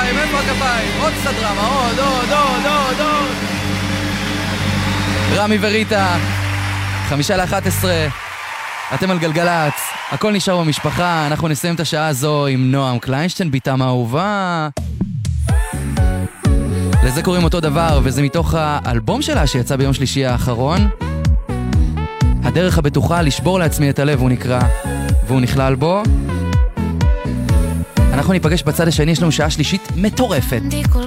הכפיים? איפה הכפיים? עוד קצת דרמה, עוד. רמי וריטה, 10:55. אתם על גלגלץ, הכל נשאר במשפחה. אנחנו נסיים את השעה הזו עם נועם קליינשטיין, ביתם האהובה. לזה קוראים אותו דבר, וזה מתוך האלבום שלה שיצא ביום שלישי האחרון. הדרך הבטוחה לשבור לעצמי את הלב הוא נקרא, והוא נכלל בו. אנחנו ניפגש בצד השני, יש לנו שעה שלישית מטורפת.